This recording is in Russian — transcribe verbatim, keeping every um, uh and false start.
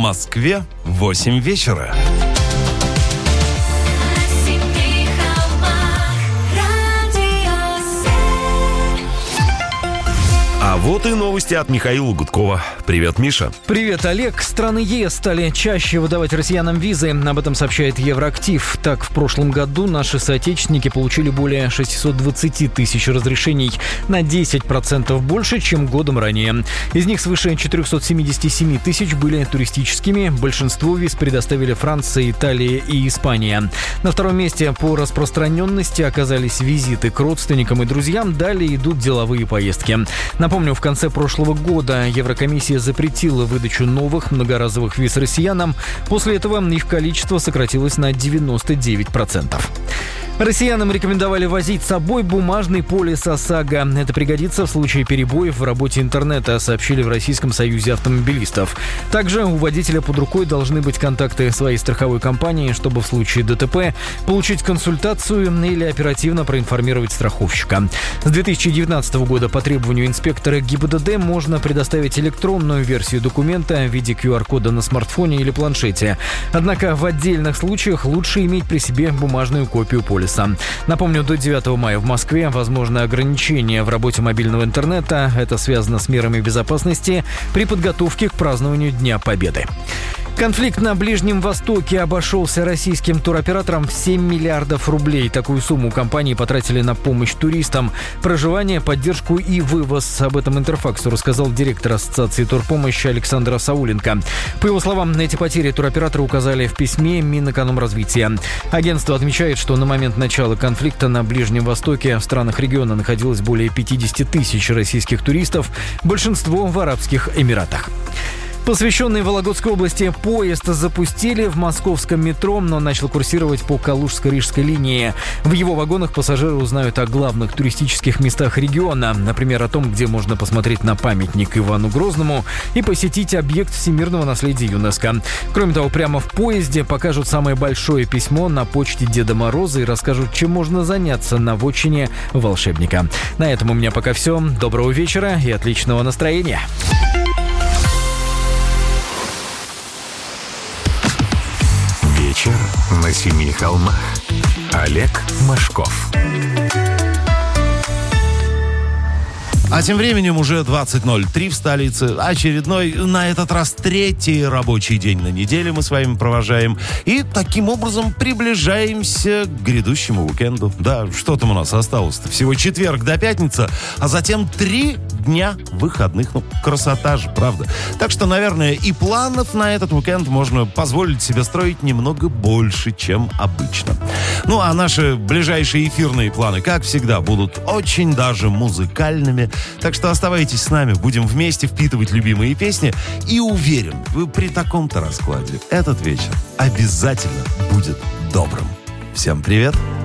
Москве восемь вечера. А вот и новости от Михаила Гудкова. Привет, Миша. Привет, Олег. Страны ЕС стали чаще выдавать россиянам визы. Об этом сообщает Евроактив. Так, в прошлом году наши соотечественники получили более шестьсот двадцать тысяч разрешений, на десять процентов больше, чем годом ранее. Из них свыше четыреста семьдесят семь тысяч были туристическими. Большинство виз предоставили Франция, Италия и Испания. На втором месте по распространенности оказались визиты к родственникам и друзьям. Далее идут деловые поездки. Напомню, в конце прошлого года Еврокомиссия запретила выдачу новых многоразовых виз россиянам. После этого их количество сократилось на девяносто девять процентов. Россиянам рекомендовали возить с собой бумажный полис ОСАГО. Это пригодится в случае перебоев в работе интернета, сообщили в Российском союзе автомобилистов. Также у водителя под рукой должны быть контакты своей страховой компании, чтобы в случае ДТП получить консультацию или оперативно проинформировать страховщика. С две тысячи девятнадцатого года по требованию инспектора ГИБДД можно предоставить электронную версию документа в виде ку ар кода на смартфоне или планшете. Однако в отдельных случаях лучше иметь при себе бумажную копию полиса. Напомню, до девятого мая в Москве возможны ограничения в работе мобильного интернета. Это связано с мерами безопасности при подготовке к празднованию Дня Победы. Конфликт на Ближнем Востоке обошелся российским туроператорам в семь миллиардов рублей. Такую сумму компании потратили на помощь туристам, проживание, поддержку и вывоз. Об этом Интерфаксу рассказал директор Ассоциации турпомощи Александр Сауленко. По его словам, на эти потери туроператоры указали в письме Минэкономразвития. Агентство отмечает, что на момент начала конфликта на Ближнем Востоке в странах региона находилось более пятьдесят тысяч российских туристов, большинство в Арабских Эмиратах. Посвященный Вологодской области поезд запустили в московском метро, но начал курсировать по Калужско-Рижской линии. В его вагонах пассажиры узнают о главных туристических местах региона, например, о том, где можно посмотреть на памятник Ивану Грозному и посетить объект всемирного наследия ЮНЕСКО. Кроме того, прямо в поезде покажут самое большое письмо на почте Деда Мороза и расскажут, чем можно заняться на вотчине волшебника. На этом у меня пока все. Доброго вечера и отличного настроения. Вечер на семи холмах. Олег Машков. А тем временем уже двадцать ноль три в столице. Очередной, на этот раз третий рабочий день на неделе мы с вами провожаем. И таким образом приближаемся к грядущему уикенду. Да, что там у нас осталось-то? Всего четверг до пятницы, а затем три дня выходных. Ну, красота же, правда? Так что, наверное, и планов на этот уикенд можно позволить себе строить немного больше, чем обычно. Ну, а наши ближайшие эфирные планы, как всегда, будут очень даже музыкальными. Так что оставайтесь с нами, будем вместе впитывать любимые песни. И уверен, вы при таком-то раскладе этот вечер обязательно будет добрым. Всем привет!